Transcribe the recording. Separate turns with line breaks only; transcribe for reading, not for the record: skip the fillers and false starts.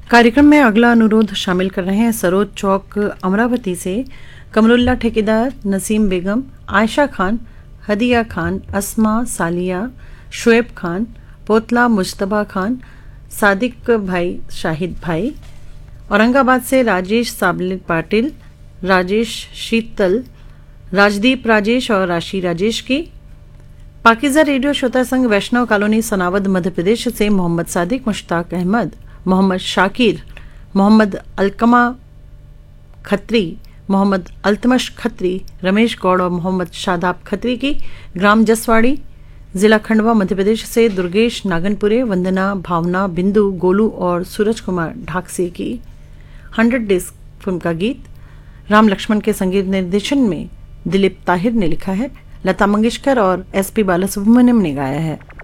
कार्यक्रम में अगला अनुरोध शामिल कर रहे हैं सरोज चौक अमरावती से कमरुल्ला ठेकेदार, नसीम बेगम, आयशा खान, हदिया खान, अस्मा, सालिया, शुएब खान, पोतला मुश्तबा खान, सादिक भाई, शाहिद भाई। औरंगाबाद से राजेश साबले पाटिल, राजेश शीतल, राजदीप राजेश और राशि राजेश की। पाकिजा रेडियो श्रोता संघ वैष्णव कॉलोनी सनावद मध्य प्रदेश से मोहम्मद सादिक, मुश्ताक अहमद, मोहम्मद शाकिर, मोहम्मद अलकमा खत्री, मोहम्मद अल्तमश खत्री, रमेश गौड़ और मोहम्मद शादाब खत्री की। ग्राम जसवाड़ी, जिला खंडवा मध्य प्रदेश से दुर्गेश नागनपुरे, वंदना, भावना, बिंदु, गोलू और सूरज कुमार ढाकसे की। 100 डेज फिल्म का गीत राम लक्ष्मण के संगीत निर्देशन में दिलीप ताहिर ने लिखा है, लता मंगेशकर और एसपी बालासुब्रमण्यम ने गाया है।